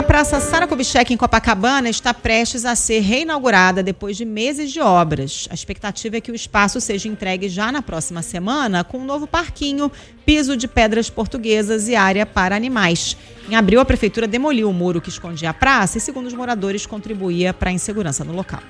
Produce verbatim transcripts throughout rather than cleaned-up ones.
A Praça Sara Kubitschek, em Copacabana, está prestes a ser reinaugurada depois de meses de obras. A expectativa é que o espaço seja entregue já na próxima semana, com um novo parquinho, piso de pedras portuguesas e área para animais. Em abril, a prefeitura demoliu o muro que escondia a praça e, segundo os moradores, contribuía para a insegurança no local.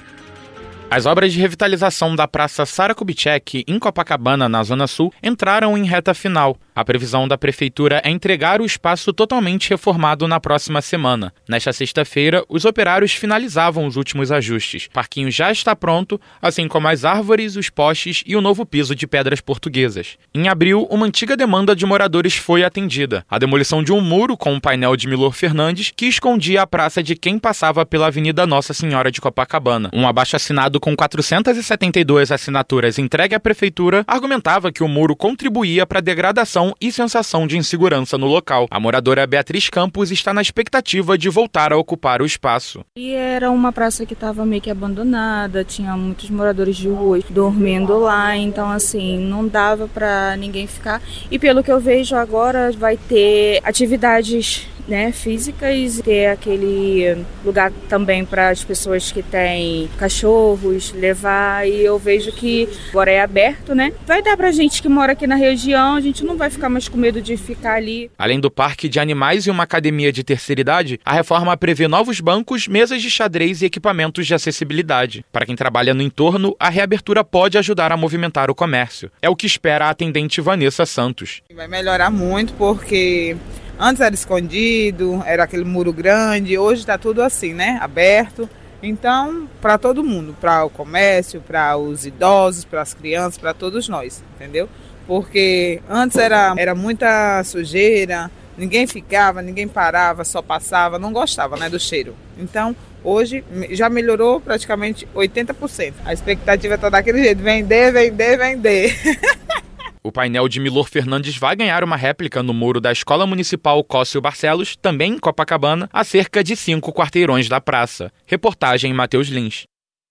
As obras de revitalização da Praça Sara Kubitschek, em Copacabana, na Zona Sul, entraram em reta final. A previsão da prefeitura é entregar o espaço totalmente reformado na próxima semana. Nesta sexta-feira, os operários finalizavam os últimos ajustes. O parquinho já está pronto, assim como as árvores, os postes e o novo piso de pedras portuguesas. Em abril, uma antiga demanda de moradores foi atendida. A demolição de um muro com um painel de Milor Fernandes que escondia a praça de quem passava pela Avenida Nossa Senhora de Copacabana. Um abaixo-assinado com quatrocentas e setenta e duas assinaturas entregue à prefeitura argumentava que o muro contribuía para a degradação e sensação de insegurança no local. A moradora Beatriz Campos está na expectativa de voltar a ocupar o espaço. E era uma praça que estava meio que abandonada, tinha muitos moradores de rua dormindo lá, então assim, não dava para ninguém ficar. E pelo que eu vejo agora, vai ter atividades, né, físicas, ter aquele lugar também para as pessoas que têm cachorros levar, e eu vejo que agora é aberto, né? Vai dar pra gente que mora aqui na região, a gente não vai ficar mais com medo de ficar ali. Além do parque de animais e uma academia de terceira idade, a reforma prevê novos bancos, mesas de xadrez e equipamentos de acessibilidade. Para quem trabalha no entorno, a reabertura pode ajudar a movimentar o comércio. É o que espera a atendente Vanessa Santos. Vai melhorar muito porque antes era escondido, era aquele muro grande, hoje está tudo assim, né? Aberto. Então, para todo mundo, para o comércio, para os idosos, para as crianças, para todos nós, entendeu? Porque antes era, era muita sujeira, ninguém ficava, ninguém parava, só passava, não gostava, né, do cheiro. Então, hoje já melhorou praticamente oitenta por cento. A expectativa está daquele jeito, vender, vender, vender. O painel de Milor Fernandes vai ganhar uma réplica no muro da Escola Municipal Cócio Barcelos, também em Copacabana, a cerca de cinco quarteirões da praça. Reportagem Matheus Lins.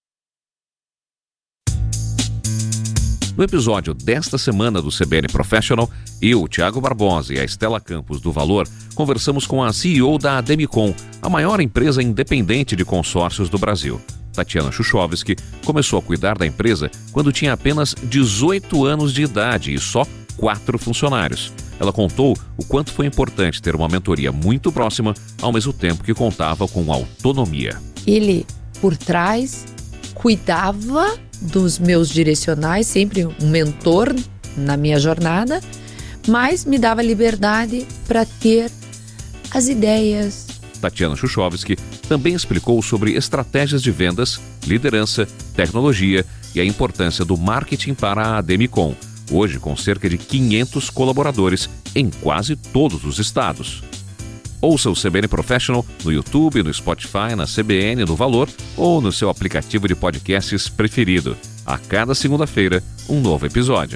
No episódio desta semana do C B N Professional, eu, Thiago Barbosa e a Estela Campos do Valor conversamos com a C E O da Ademicon, a maior empresa independente de consórcios do Brasil. Tatiana Chuchovski começou a cuidar da empresa quando tinha apenas dezoito anos de idade e só quatro funcionários. Ela contou o quanto foi importante ter uma mentoria muito próxima, ao mesmo tempo que contava com autonomia. Ele, por trás, cuidava dos meus direcionais, sempre um mentor na minha jornada, mas me dava liberdade para ter as ideias. Tatiana Chuchovski também explicou sobre estratégias de vendas, liderança, tecnologia e a importância do marketing para a Ademicon, hoje com cerca de quinhentos colaboradores em quase todos os estados. Ouça o C B N Professional no YouTube, no Spotify, na C B N, no Valor ou no seu aplicativo de podcasts preferido. A cada segunda-feira, um novo episódio.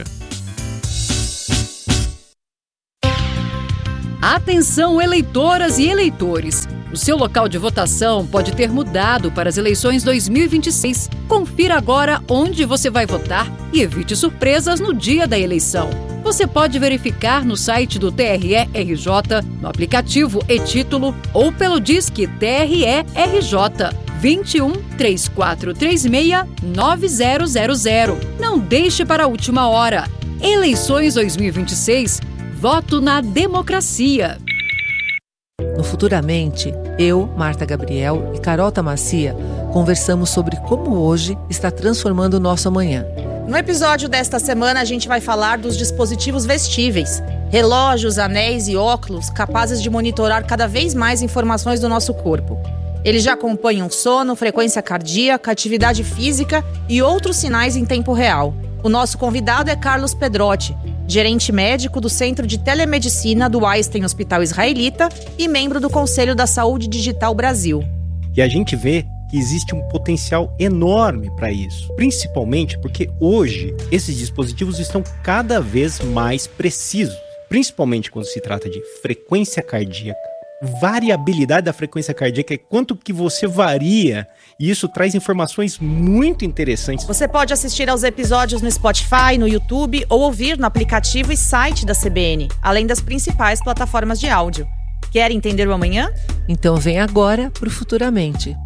Atenção, eleitoras e eleitores! O seu local de votação pode ter mudado para as eleições dois mil e vinte e seis. Confira agora onde você vai votar e evite surpresas no dia da eleição. Você pode verificar no site do T R E R J, no aplicativo e-Título ou pelo Disque T R E R J vinte e um, três quatro três seis, nove zero zero zero. Não deixe para a última hora. Eleições dois mil e vinte e seis. Voto na democracia. No Futuramente, eu, Marta Gabriel e Carol Tamacia conversamos sobre como hoje está transformando o nosso amanhã. No episódio desta semana, a gente vai falar dos dispositivos vestíveis. Relógios, anéis e óculos capazes de monitorar cada vez mais informações do nosso corpo. Eles já acompanham sono, frequência cardíaca, atividade física e outros sinais em tempo real. O nosso convidado é Carlos Pedrotti, gerente médico do Centro de Telemedicina do Einstein Hospital Israelita e membro do Conselho da Saúde Digital Brasil. E a gente vê que existe um potencial enorme para isso, principalmente porque hoje esses dispositivos estão cada vez mais precisos, principalmente quando se trata de frequência cardíaca, variabilidade da frequência cardíaca, é quanto que você varia, e isso traz informações muito interessantes. Você pode assistir aos episódios no Spotify, no YouTube ou ouvir no aplicativo e site da C B N, além das principais plataformas de áudio. Quer entender o amanhã? Então vem agora pro Futuramente.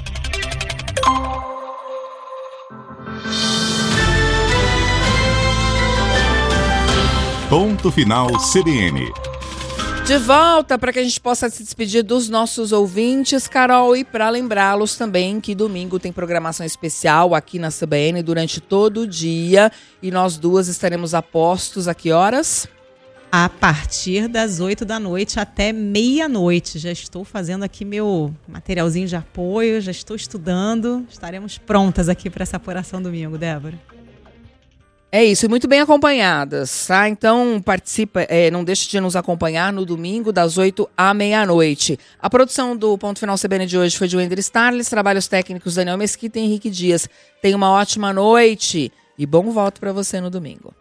Ponto final C B N. De volta para que a gente possa se despedir dos nossos ouvintes, Carol, e para lembrá-los também que domingo tem programação especial aqui na C B N durante todo o dia e nós duas estaremos a postos a que horas? A partir das oito da noite até meia-noite. Já estou fazendo aqui meu materialzinho de apoio, já estou estudando. Estaremos prontas aqui para essa apuração domingo, Débora. É isso, e muito bem acompanhadas, tá? Então participa, é, não deixe de nos acompanhar no domingo das oito à meia-noite. A produção do Ponto Final C B N de hoje foi de Wender Starles, trabalhos técnicos Daniel Mesquita e Henrique Dias. Tenha uma ótima noite e bom voto para você no domingo.